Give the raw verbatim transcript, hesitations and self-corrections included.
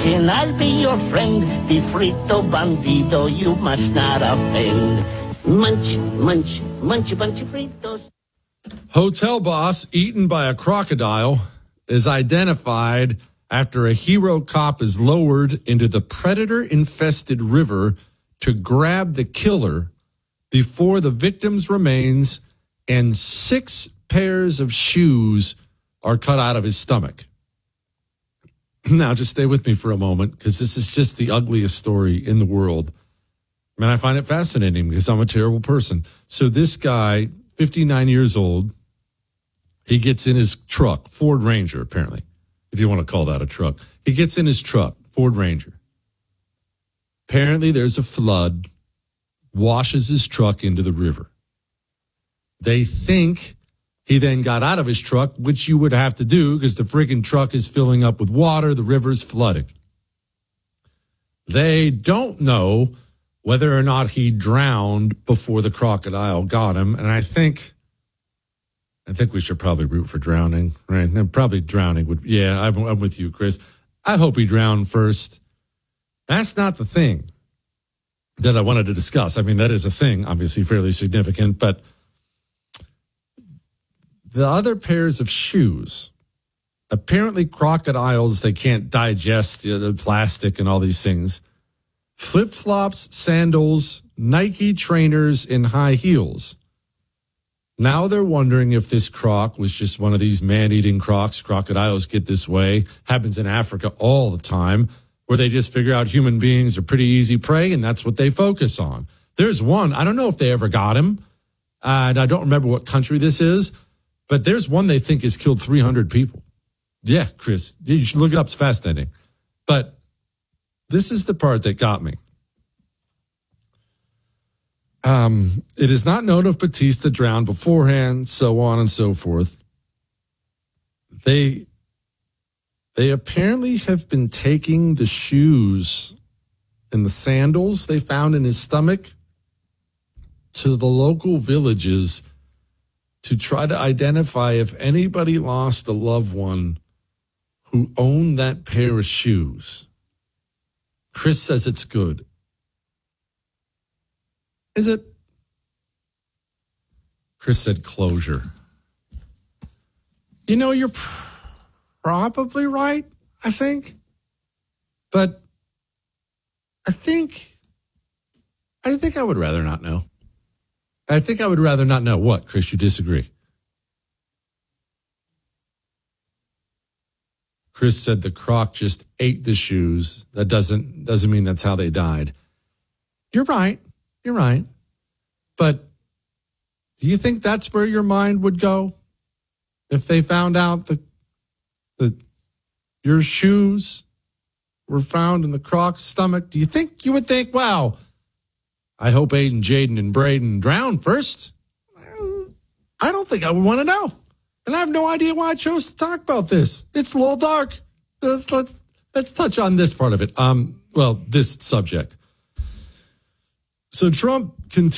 and I'll be your friend. Be frito bandido, you must not offend. Munch, munch, munch a bunch of Fritos. Hotel boss eaten by a crocodile is identified after a hero cop is lowered into the predator-infested river to grab the killer before the victim's remains and six pairs of shoes are cut out of his stomach. Now, just stay with me for a moment, because this is just the ugliest story in the world. And I find it fascinating because I'm a terrible person. So this guy, fifty-nine years old, he gets in his truck, Ford Ranger, apparently, if you want to call that a truck. He gets in his truck, Ford Ranger. Apparently, there's a flood, washes his truck into the river. They think he then got out of his truck, which you would have to do because the friggin' truck is filling up with water. The river's flooding. They don't know whether or not he drowned before the crocodile got him. And I think, I think we should probably root for drowning, right? And probably drowning would, yeah, I'm, I'm with you, Chris. I hope he drowned first. That's not the thing that I wanted to discuss. I mean, that is a thing, obviously fairly significant, but the other pairs of shoes, apparently crocodiles, they can't digest the, the plastic and all these things. Flip-flops, sandals, Nike trainers, and high heels. Now they're wondering if this croc was just one of these man-eating crocs. Crocodiles get this way. Happens in Africa all the time, where they just figure out human beings are pretty easy prey, and that's what they focus on. There's one, I don't know if they ever got him, uh, and I don't remember what country this is, but there's one they think has killed three hundred people. Yeah, Chris, you should look it up. It's fascinating. But this is the part that got me. Um, it is not known if Batista drowned beforehand, so on and so forth. They, they apparently have been taking the shoes and the sandals they found in his stomach to the local villages to try to identify if anybody lost a loved one who owned that pair of shoes. Chris says it's good. Is it? Chris said closure. You know, you're pr- probably right, I think. But I think, I think I would rather not know. I think I would rather not know. What, Chris, you disagree? Chris said the croc just ate the shoes. That doesn't doesn't mean that's how they died. You're right. You're right. But do you think that's where your mind would go if they found out that the your shoes were found in the croc's stomach? Do you think you would think, wow, I hope Aiden, Jaden, and Braden drown first? I don't think I would want to know. And I have no idea why I chose to talk about this. It's a little dark. Let's, let's, let's touch on this part of it. Um, well, this subject. So Trump continues.